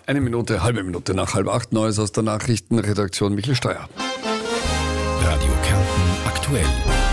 Halbe Minute nach 7:30, Neues aus der Nachrichtenredaktion, Michael Steuer. Radio Kärnten aktuell.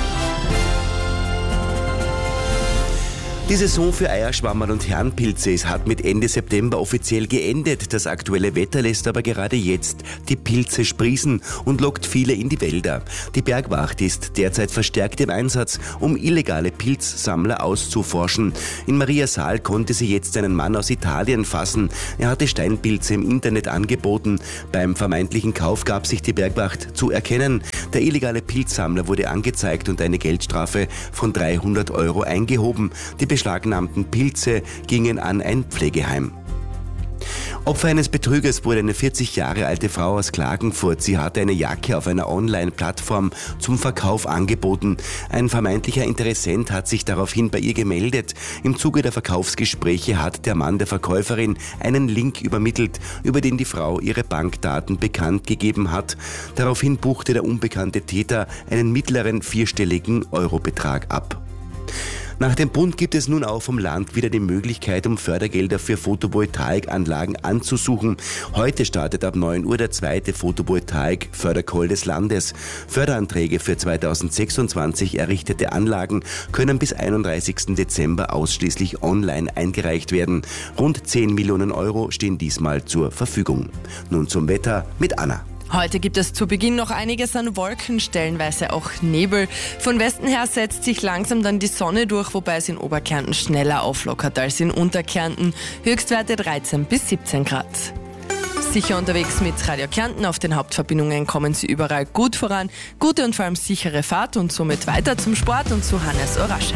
Die Saison für Eierschwammerl und Herrenpilze hat mit Ende September offiziell geendet. Das aktuelle Wetter lässt aber gerade jetzt die Pilze sprießen und lockt viele in die Wälder. Die Bergwacht ist derzeit verstärkt im Einsatz, um illegale Pilzsammler auszuforschen. In Mariasaal konnte sie jetzt einen Mann aus Italien fassen. Er hatte Steinpilze im Internet angeboten. Beim vermeintlichen Kauf gab sich die Bergwacht zu erkennen. Der illegale Pilzsammler wurde angezeigt und eine Geldstrafe von 300 € eingehoben. Die beschlagnahmten Pilze gingen an ein Pflegeheim. Opfer eines Betrügers wurde eine 40 Jahre alte Frau aus Klagenfurt. Sie hatte eine Jacke auf einer Online-Plattform zum Verkauf angeboten. Ein vermeintlicher Interessent hat sich daraufhin bei ihr gemeldet. Im Zuge der Verkaufsgespräche hat der Mann der Verkäuferin einen Link übermittelt, über den die Frau ihre Bankdaten bekannt gegeben hat. Daraufhin buchte der unbekannte Täter einen mittleren vierstelligen Eurobetrag ab. Nach dem Bund gibt es nun auch vom Land wieder die Möglichkeit, um Fördergelder für Photovoltaikanlagen anzusuchen. Heute startet ab 9 Uhr der zweite Photovoltaik-Fördercall des Landes. Förderanträge für 2026 errichtete Anlagen können bis 31. Dezember ausschließlich online eingereicht werden. Rund 10 Millionen € stehen diesmal zur Verfügung. Nun zum Wetter mit Anna. Heute gibt es zu Beginn noch einiges an Wolken, stellenweise auch Nebel. Von Westen her setzt sich langsam dann die Sonne durch, wobei es in Oberkärnten schneller auflockert als in Unterkärnten. Höchstwerte 13 bis 17 Grad. Sicher unterwegs mit Radio Kärnten. Auf den Hauptverbindungen kommen Sie überall gut voran. Gute und vor allem sichere Fahrt und somit weiter zum Sport und zu Hannes Orasche.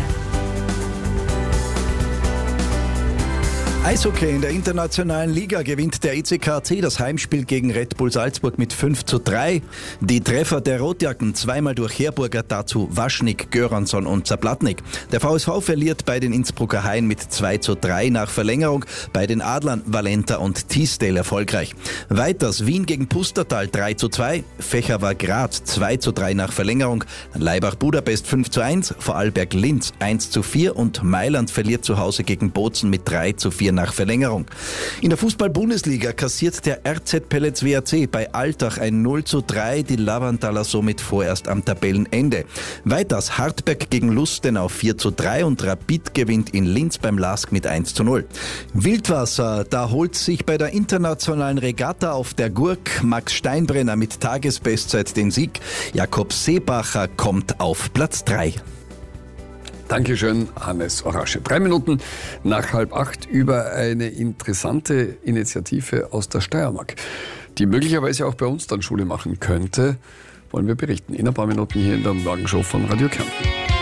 Eishockey in der internationalen Liga gewinnt der ECKC das Heimspiel gegen Red Bull Salzburg mit 5:3. Die Treffer der Rotjacken zweimal durch Herburger, dazu Waschnik, Göransson und Zaplatnik. Der VSV verliert bei den Innsbrucker Haien mit 2:3 nach Verlängerung, bei den Adlern Valenta und Teasdale erfolgreich. Weiters Wien gegen Pustertal 3:2, Fechowa Graz 2:3 nach Verlängerung, Laibach Budapest 5:1, Vorarlberg Linz 1:4 und Mailand verliert zu Hause gegen Bozen mit 3:4 nach Verlängerung. In der Fußball-Bundesliga kassiert der RZ Pellets WAC bei Altach ein 0:3, die Lavantaler somit vorerst am Tabellenende. Weiters Hartberg gegen Lustenau 4:3 und Rapid gewinnt in Linz beim LASK mit 1:0. Wildwasser, da holt sich bei der internationalen Regatta auf der Gurk Max Steinbrenner mit Tagesbestzeit den Sieg. Jakob Seebacher kommt auf Platz 3. Dankeschön, Hannes Orasche. 3 Minuten nach 7:30 über eine interessante Initiative aus der Steiermark, die möglicherweise auch bei uns dann Schule machen könnte, wollen wir berichten. In ein paar Minuten hier in der Morgenshow von Radio Kärnten.